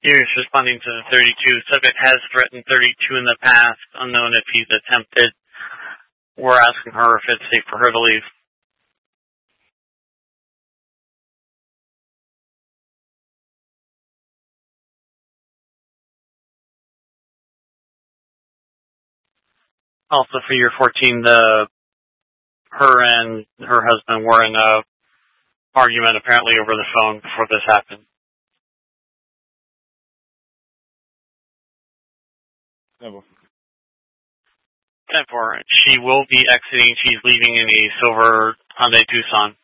Here's responding to the 32. Subject has threatened 32 in the past, unknown if he's attempted. We're asking her if it's safe for her to leave. Also for year 14, her and her husband were in a argument apparently over the phone before this happened. 10-4. She will be exiting. She's leaving in a silver Hyundai Tucson.